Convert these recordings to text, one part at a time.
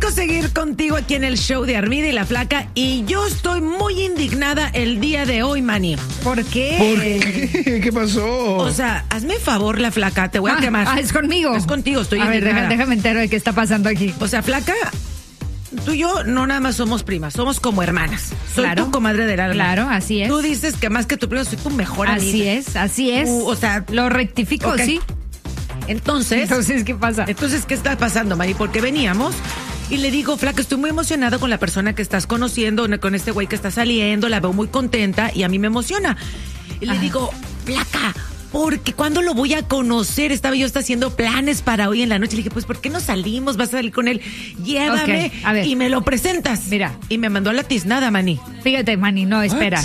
Quiero seguir contigo aquí en el show de Armida y la Flaca y yo estoy muy indignada el día de hoy, Manny. ¿Por qué? ¿Por qué? ¿Qué pasó? O sea, hazme favor, la Flaca, te voy a quemar. Es conmigo. Es contigo, estoy A ver, indignada. déjame entero de qué está pasando aquí. O sea, Flaca, tú y yo no nada más somos primas, somos como hermanas. Soy Claro. tu comadre del alma. Claro, así es. Tú dices que más que tu prima soy tu mejor amiga. Así es. O sea, Lo rectifico, ok. sí. Entonces, ¿qué pasa? Entonces, ¿qué está pasando, Mari? Porque veníamos y le digo, Flaca, estoy muy emocionada con la persona que estás conociendo, con este güey que está saliendo, la veo muy contenta y a mí me emociona. Y le digo, Flaca, porque ¿cuándo lo voy a conocer? Estaba yo haciendo planes para hoy en la noche. Le dije, pues, ¿por qué no salimos? Vas a salir con él. Llévame Ok, a ver. y me lo presentas. Mira. Y me mandó la tiznada, Mani. Fíjate, Manny, no, espérate.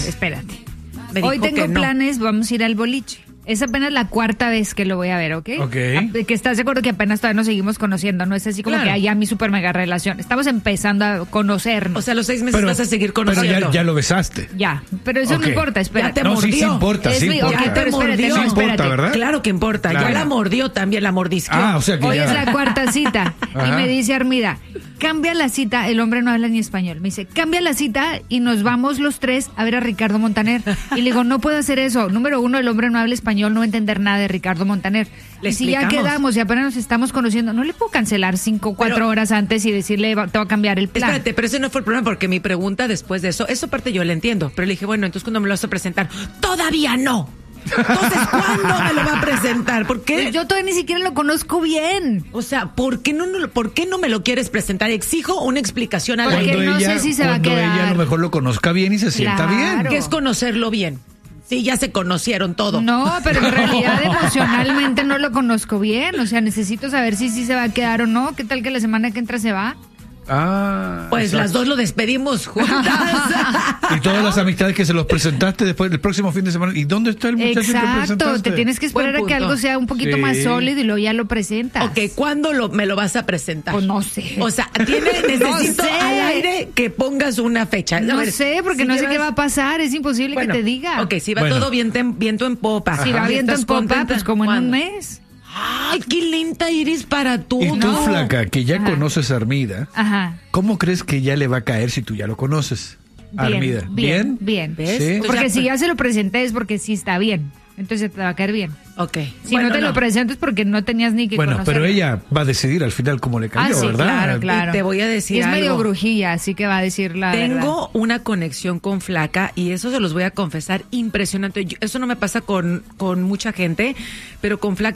Me Hoy dijo tengo que no. planes, vamos a ir al boliche. Es apenas la cuarta vez que lo voy a ver, ¿ok? Ok. Que estás de acuerdo que apenas todavía nos seguimos conociendo, no es así como Claro. que haya mi super mega relación. Estamos empezando a conocernos. O sea, los 6 meses vas a seguir conociendo. Pero ya lo besaste. Ya, pero eso Ok. no importa, espérate. Ya te No, sí mordió. importa, Es sí mi- importa. ok, pero espérate, Sí no, importa, espérate. ¿verdad? Claro que importa. Claro. Ya la mordió también, la mordisqueó. Ah, o sea que Hoy ya. es la cuarta cita y Ajá. me dice Armida, cambia la cita, el hombre no habla ni español. Me dice, cambia la cita y nos vamos los tres a ver a Ricardo Montaner. Y le digo, no puedo hacer eso. Número uno, el hombre no habla español, no va a entender nada de Ricardo Montaner. Le Y si ya explicamos. quedamos y apenas nos estamos conociendo, no le puedo cancelar 5 o 4 Pero- horas antes y decirle, te va a cambiar el plan. Espérate, pero ese no fue el problema porque mi pregunta después de eso parte yo la entiendo. Pero le dije, bueno, entonces ¿cuándo me lo vas a presentar? ¡Todavía no! Entonces, ¿cuándo me lo va a presentar? ¿Por qué? Pues yo todavía ni siquiera lo conozco bien. O sea, ¿por qué no me lo quieres presentar? Exijo una explicación a la Porque gente. no sé si se va a cuando ella a quedar. lo mejor lo conozca bien y se sienta bien. Claro. ¿Qué es conocerlo bien? Sí, ya se conocieron todo. No, pero en realidad emocionalmente no lo conozco bien. O sea, necesito saber si sí se va a quedar o no. ¿Qué tal que la semana que entra se va? Ah. Pues exacto. las dos lo despedimos juntas. Y todas las amistades que se los presentaste después del próximo fin de semana. ¿Y dónde está el muchacho que Exacto, presentaste? te tienes que esperar Buen a que punto. algo sea un poquito Sí. más sólido y luego ya lo presentas. Ok, ¿cuándo me lo vas a presentar? Pues no sé. O sea, necesito sé. al aire que pongas una fecha. A No ver, sé, porque si no sé llevas- qué va a pasar. Es imposible Bueno, que te diga. Ok, si va Bueno. todo viento en popa. Si va ¿Y viento estás en popa, contenta? pues como en un ¿Cuándo? mes. Ay, qué lenta eres para tú. Y tú, ¿no? Flaca, que ya Ajá. conoces a Armida, Ajá. ¿cómo crees que ya le va a caer si tú ya lo conoces? Armida. Bien. ¿Ves? Sí. Entonces Porque ya- si ya se lo presenté es porque sí está bien. Entonces te va a caer bien. Ok. Si Bueno, no te lo presento es porque no tenías ni que Bueno, conocerlo. pero ella va a decidir al final cómo le cayó, sí, ¿verdad? claro, claro. Y te voy a decir Y es medio algo. brujilla, así que va a decir la verdad. Tengo una conexión con Flaca y eso se los voy a confesar impresionante. Eso no me pasa con mucha gente, pero con Flaca